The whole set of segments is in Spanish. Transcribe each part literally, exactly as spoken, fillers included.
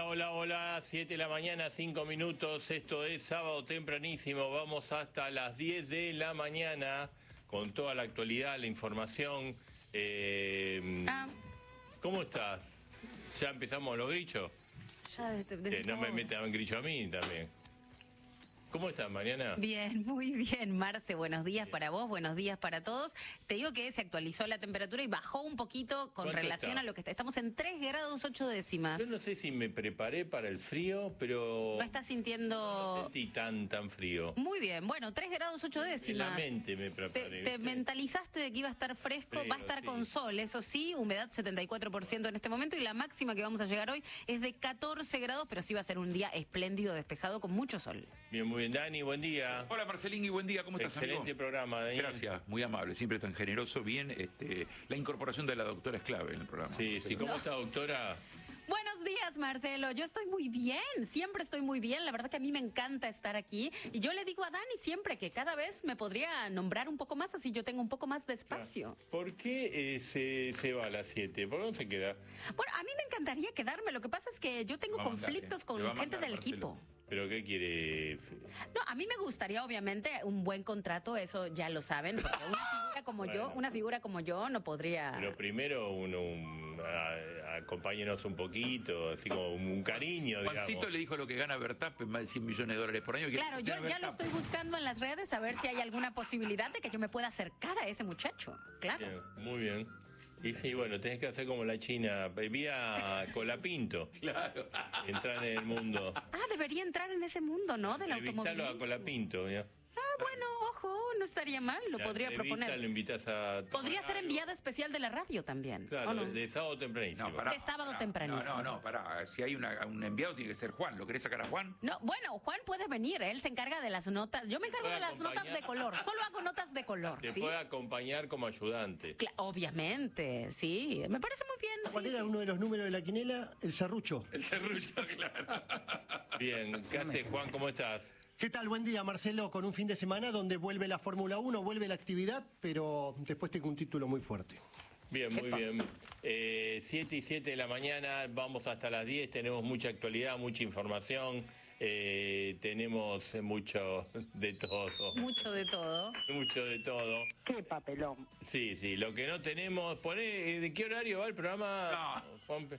Hola, hola, hola, siete de la mañana, cinco minutos, esto es Sábado Tempranísimo, vamos hasta las diez de la mañana con toda la actualidad, la información. Eh, Ah. ¿Cómo estás? ¿Ya empezamos los grillos? Ya desde, desde Eh, no me ahora. metan grillo a mí también. ¿Cómo estás, Mariana? Bien, muy bien, Marce, buenos días Bien. para vos, buenos días para todos. Te digo que se actualizó la temperatura y bajó un poquito con ¿Cuánto relación está? a lo que está. Estamos en tres grados ocho décimas. Yo no sé si me preparé para el frío, pero ¿No estás no sintiendo...? sentí tan, tan frío. Muy bien, bueno, tres grados ocho décimas. En la mente me Te, preparé. te ¿viste? mentalizaste de que iba a estar fresco, Frío, va a estar sí. con sol, eso sí, humedad setenta y cuatro por ciento en este momento y la máxima que vamos a llegar hoy es de catorce grados, pero sí va a ser un día espléndido, despejado, con mucho sol. Bien, muy bien, Dani, buen día. Hola Marcelín y buen día, ¿cómo estás, amigo? Excelente programa, Dani. Gracias, muy amable, siempre tan generoso. Bien, este, la incorporación de la doctora es clave en el programa. Sí, sí, ¿cómo está, doctora? Buenos días, Marcelo. Yo estoy muy bien, siempre estoy muy bien. La verdad que a mí me encanta estar aquí. Y yo le digo a Dani siempre que cada vez me podría nombrar un poco más, así yo tengo un poco más de espacio. ¿Por qué eh, se, se va a las siete? ¿Por dónde se queda? Bueno, a mí me encantaría quedarme. Lo que pasa es que yo tengo Va a mandar, conflictos ¿eh? con Le va a gente mandar, del Marcelo. equipo. ¿Pero qué quiere? No, a mí me gustaría, obviamente, un buen contrato, eso ya lo saben, porque una figura como yo, Bueno. una figura como yo no podría... Pero primero uno, un, a- acompáñenos un poquito, así como un, un cariño, Juancito digamos. le dijo lo que gana Verstappen, más de cien millones de dólares por año. que Claro, yo sea ya lo estoy Verstappen. buscando en las redes a ver si hay alguna posibilidad de que yo me pueda acercar a ese muchacho. Claro. Bien, muy bien. Y sí, bueno, tenés que hacer como la China, vía Colapinto, Claro. entrar en el mundo. Ah, debería entrar en ese mundo, ¿no? Del Entrevistalo a automovilismo. Colapinto, ¿ya? Ah, bueno, ojo, no estaría mal, lo La podría entrevista proponer. Lo invitas a tomar Podría ser algo. enviada especial de la radio también. Claro, ¿o no? de, de sábado tempranísimo. No, pará, De sábado pará. tempranísimo. No, no, no, pará. Si hay una- un enviado tiene que ser Juan. ¿Lo querés sacar a Juan? No, bueno, Juan puede venir, él se encarga de las notas. Yo me encargo puede de las notas acompañar. de color, solo hago notas de color, Te ¿sí? puede acompañar como ayudante. Cla- Obviamente, sí, me parece muy bien. ¿Cuál sí, era sí. uno de los números de la quinela? El serrucho. El serrucho, claro. Bien, ¿qué haces, Juan? ¿Cómo estás? ¿Qué tal? Buen día, Marcelo, con un fin de semana donde vuelve la Fórmula uno, vuelve la actividad, pero después tengo un título muy fuerte. Bien, muy Epa. bien. Eh, siete y siete de la mañana, vamos hasta las diez, tenemos mucha actualidad, mucha información, eh, tenemos mucho de todo. Mucho de todo. Mucho de todo. Qué papelón. Sí, sí, lo que no tenemos, poné, ¿de qué horario va el programa? No. Juanpe?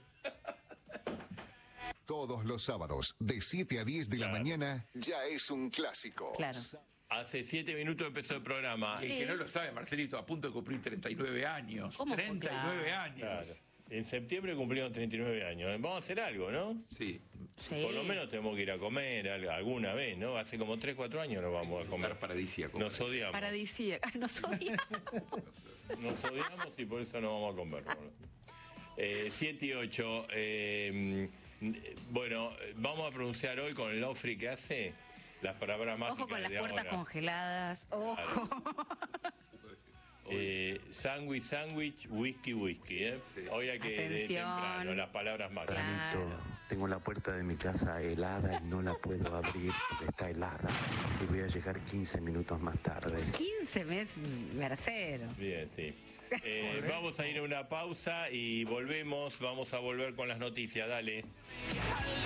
Todos los sábados, de siete a diez de Claro. la mañana, ya es un clásico. Claro. Hace siete minutos empezó el programa. Y el que no lo sabe, Marcelito, a punto de cumplir treinta y nueve años. ¿Cómo? treinta y nueve Claro. años. Claro. En septiembre cumplimos treinta y nueve años. Vamos a hacer algo, ¿no? Sí. Sí. Por lo menos tenemos que ir a comer al- alguna vez, ¿no? Hace como tres, cuatro años nos vamos a comer. Lugar paradisíaco. Nos odiamos. Paradisíaca. Nos odiamos. Nos odiamos y por eso no vamos a comer. Eh, siete y ocho. eh, bueno, vamos a pronunciar hoy con el Ofri que hace las palabras mágicas Ojo con las de puertas ahora. congeladas. Ojo. Eh, sándwich, sándwich, whisky, whisky. ¿eh? Sí. Hoy hay que de Atención. temprano, las palabras mágicas. Claro. Juanito, tengo la puerta de mi casa helada y no la puedo abrir porque está helada y voy a llegar quince minutos más tarde. quince meses, Mercero. Bien, sí. Eh, vamos a ir a una pausa y volvemos. Vamos a volver con las noticias. Dale.